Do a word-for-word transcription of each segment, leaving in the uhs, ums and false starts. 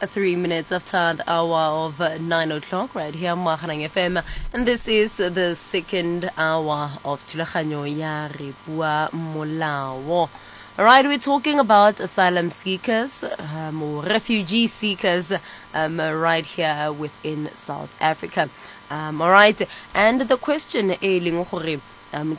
Three minutes after the hour of uh, nine o'clock, right here on Mahanang F M, and this is the second hour of Tulahanyo ya re bua molao. Alright, we're talking about asylum seekers, um, or refugee seekers, um, right here within South Africa. Um, alright, and the question, um,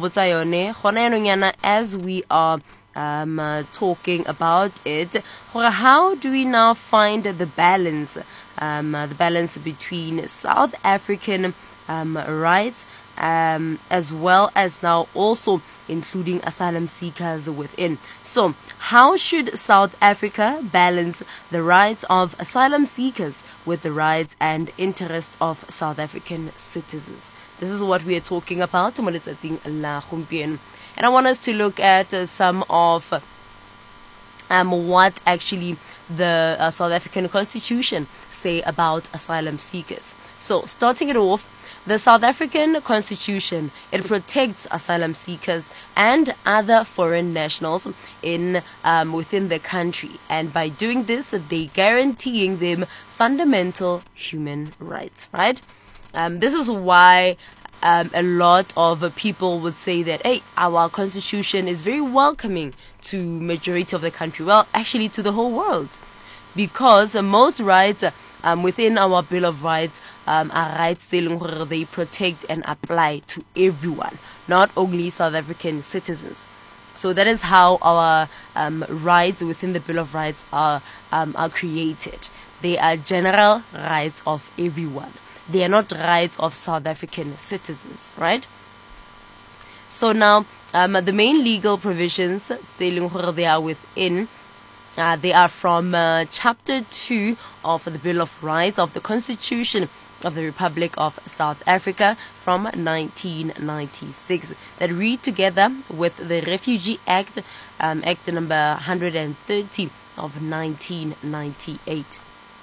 as we are Um, uh, talking about it, how do we now find the balance, um, uh, the balance between South African um, rights, um, as well as now also including asylum seekers within? So, how should South Africa balance the rights of asylum seekers with the rights and interests of South African citizens? This is what we are talking about. And I want us to look at uh, some of um, what actually the uh, South African Constitution say about asylum seekers. So, starting it off, the South African Constitution, it protects asylum seekers and other foreign nationals in um, within the country, and by doing this, they guaranteeing them fundamental human rights. Right? Um, this is why. Um, a lot of uh, people would say that, hey, our constitution is very welcoming to majority of the country. Well, actually to the whole world. Because uh, most rights uh, um, within our Bill of Rights um, are rights where they protect and apply to everyone, not only South African citizens. So that is how our um, rights within the Bill of Rights are, um, are created. They are general rights of everyone. They are not rights of South African citizens, right? So now, um, the main legal provisions they are within, uh, they are from uh, Chapter two of the Bill of Rights of the Constitution of the Republic of South Africa from nineteen ninety-six, that read together with the Refugee Act, um, Act number one hundred thirty of nineteen ninety-eight.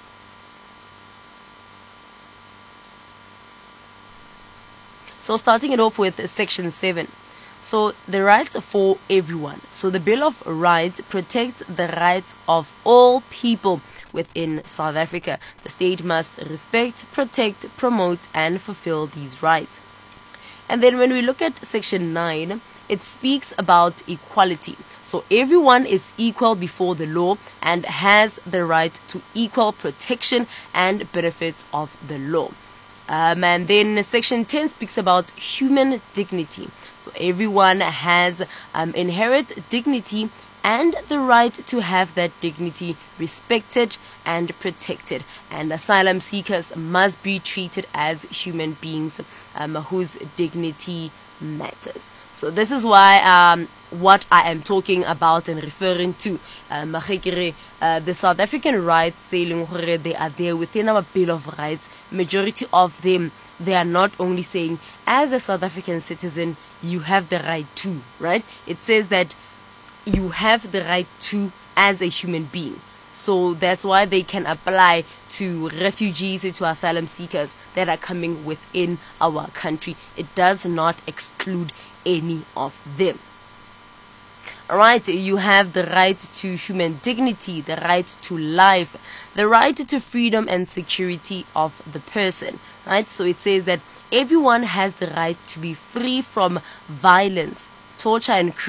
So starting it off with Section seven. So the rights for everyone. So the Bill of Rights protects the rights of all people within South Africa. The state must respect, protect, promote, and fulfill these rights. And then when we look at Section nine, it speaks about equality. So everyone is equal before the law and has the right to equal protection and benefits of the law. Um, and then Section ten speaks about human dignity. So everyone has um, inherent dignity and the right to have that dignity respected and protected. And asylum seekers must be treated as human beings um, whose dignity matters. So this is why um, what I am talking about and referring to, um, uh, the South African rights, they are there within our Bill of Rights. Majority of them, they are not only saying, as a South African citizen, you have the right to, right? It says that you have the right to as a human being. So that's why they can apply to refugees, to asylum seekers that are coming within our country. It does not exclude any of them. Alright, you have the right to human dignity, the right to life, the right to freedom and security of the person. Right? So it says that everyone has the right to be free from violence, torture, and cruelty.